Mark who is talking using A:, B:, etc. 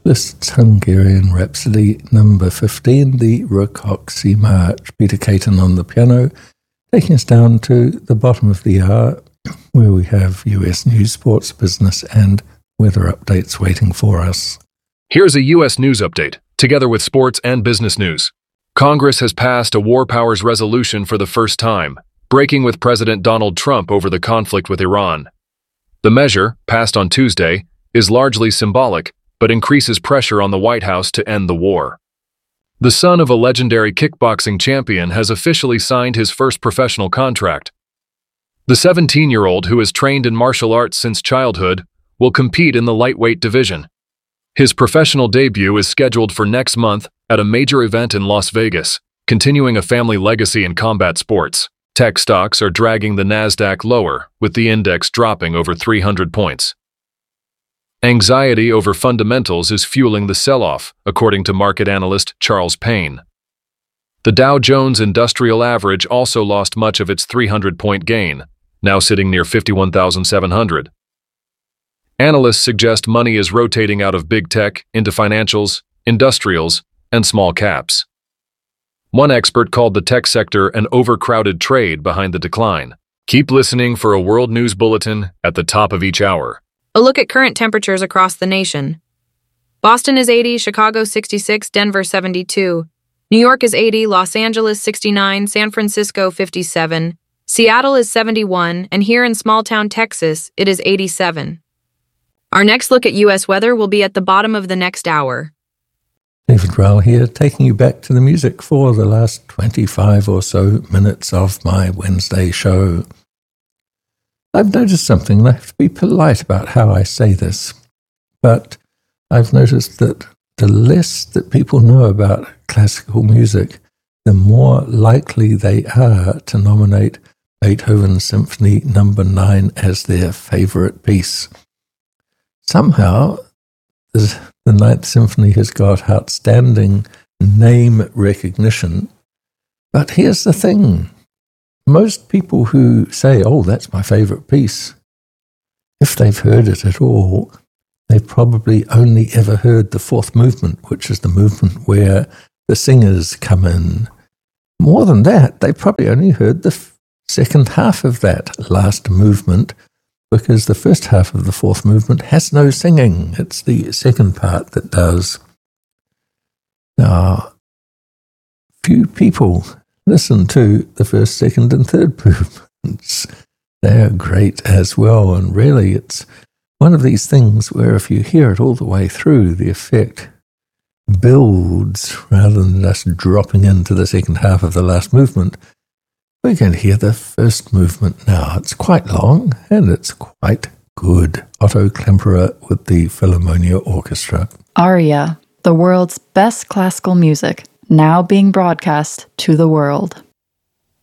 A: Liszt's Hungarian Rhapsody number 15, the Rákóczi March. Peter Caton on the piano, taking us down to the bottom of the hour, where we have US news, sports, business, and weather updates waiting for us.
B: Here's a U.S. news update, together with sports and business news. Congress has passed a war powers resolution for the first time, breaking with President Donald Trump over the conflict with Iran. The measure, passed on Tuesday, is largely symbolic, but increases pressure on the White House to end the war. The son of a legendary kickboxing champion has officially signed his first professional contract. The 17-year-old, who has trained in martial arts since childhood, will compete in the lightweight division. His professional debut is scheduled for next month at a major event in Las Vegas, continuing a family legacy in combat sports. Tech stocks are dragging the Nasdaq lower, with the index dropping over 300 points. Anxiety over fundamentals is fueling the sell-off, according to market analyst Charles Payne. The Dow Jones Industrial Average also lost much of its 300-point gain, now sitting near 51,700. Analysts suggest money is rotating out of big tech into financials, industrials, and small caps. One expert called the tech sector an overcrowded trade behind the decline. Keep listening for a World News Bulletin at the top of each hour.
C: A look at current temperatures across the nation. Boston is 80, Chicago 66, Denver 72. New York is 80, Los Angeles 69, San Francisco 57. Seattle is 71, and here in small-town Texas, it is 87. Our next look at U.S. weather will be at the bottom of the next hour.
A: David Rowell here, taking you back to the music for the last 25 or so minutes of my Wednesday show. I've noticed something, and I have to be polite about how I say this, but I've noticed that the less that people know about classical music, the more likely they are to nominate Beethoven's Symphony No. 9 as their favorite piece. Somehow, the Ninth Symphony has got outstanding name recognition, but here's the thing. Most people who say, oh, that's my favorite piece, if they've heard it at all, they've probably only ever heard the fourth movement, which is the movement where the singers come in. More than that, they probably only heard the second half of that last movement, because the first half of the fourth movement has no singing. It's the second part that does. Now, few people listen to the first, second, and third movements. They're great as well, and really it's one of these things where if you hear it all the way through, the effect builds rather than just dropping into the second half of the last movement. We're going to hear the first movement now. It's quite long, and it's quite good. Otto Klemperer with the Philharmonia Orchestra.
D: Aria, the world's best classical music, now being broadcast to the world.